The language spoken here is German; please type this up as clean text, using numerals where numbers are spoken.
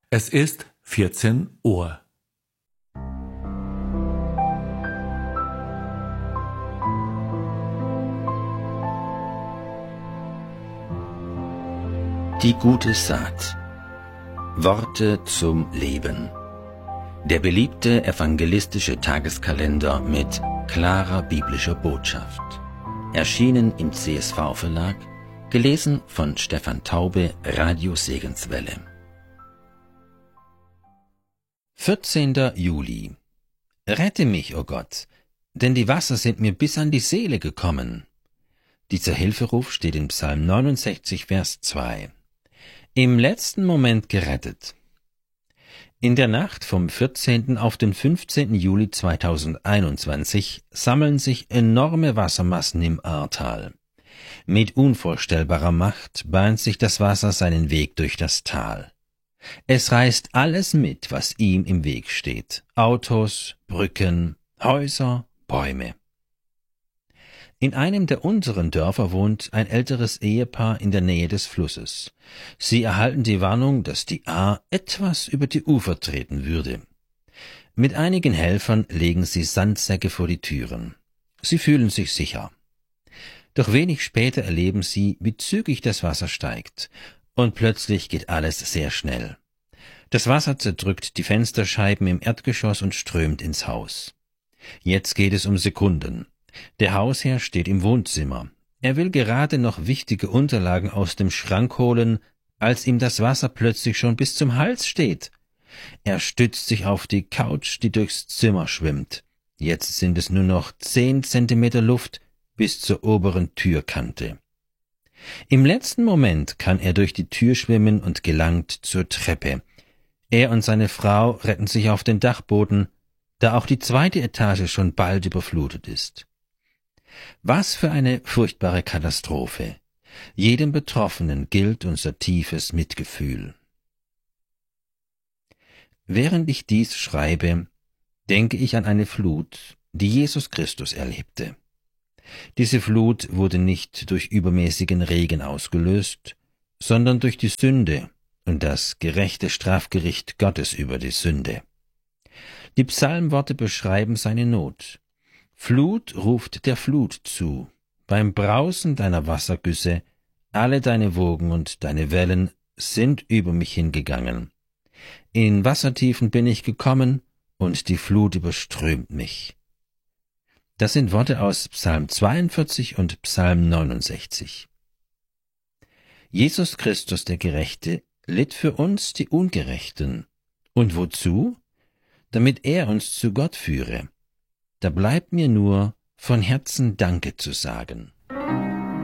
Es ist 14 Uhr. Die gute Saat. Worte zum Leben. Der beliebte evangelistische Tageskalender mit klarer biblischer Botschaft. Erschienen im CSV-Verlag, gelesen von Stefan Taube, Radio Segenswelle. 14. Juli. Rette mich, o Gott, denn die Wasser sind mir bis an die Seele gekommen. Dieser Hilferuf steht in Psalm 69, Vers 2. Im letzten Moment gerettet. In der Nacht vom 14. auf den 15. Juli 2021 sammeln sich enorme Wassermassen im Ahrtal. Mit unvorstellbarer Macht bahnt sich das Wasser seinen Weg durch das Tal. Es reißt alles mit, was ihm im Weg steht. Autos, Brücken, Häuser, Bäume. In einem der unteren Dörfer wohnt ein älteres Ehepaar in der Nähe des Flusses. Sie erhalten die Warnung, dass die Ahr etwas über die Ufer treten würde. Mit einigen Helfern legen sie Sandsäcke vor die Türen. Sie fühlen sich sicher. Doch wenig später erleben sie, wie zügig das Wasser steigt. Und plötzlich geht alles sehr schnell. Das Wasser zerdrückt die Fensterscheiben im Erdgeschoss und strömt ins Haus. Jetzt geht es um Sekunden. Der Hausherr steht im Wohnzimmer. Er will gerade noch wichtige Unterlagen aus dem Schrank holen, als ihm das Wasser plötzlich schon bis zum Hals steht. Er stützt sich auf die Couch, die durchs Zimmer schwimmt. Jetzt sind es nur noch 10 Zentimeter Luft bis zur oberen Türkante. Im letzten Moment kann er durch die Tür schwimmen und gelangt zur Treppe. Er und seine Frau retten sich auf den Dachboden, da auch die 2. Etage schon bald überflutet ist. Was für eine furchtbare Katastrophe. Jedem Betroffenen gilt unser tiefes Mitgefühl. Während ich dies schreibe, denke ich an eine Flut, die Jesus Christus erlebte. Diese Flut wurde nicht durch übermäßigen Regen ausgelöst, sondern durch die Sünde und das gerechte Strafgericht Gottes über die Sünde. Die Psalmworte beschreiben seine Not. Flut ruft der Flut zu, beim Brausen deiner Wassergüsse, alle deine Wogen und deine Wellen sind über mich hingegangen. In Wassertiefen bin ich gekommen, und die Flut überströmt mich. Das sind Worte aus Psalm 42 und Psalm 69. Jesus Christus, der Gerechte, litt für uns, die Ungerechten. Und wozu? Damit er uns zu Gott führe. Da bleibt mir nur, von Herzen Danke zu sagen.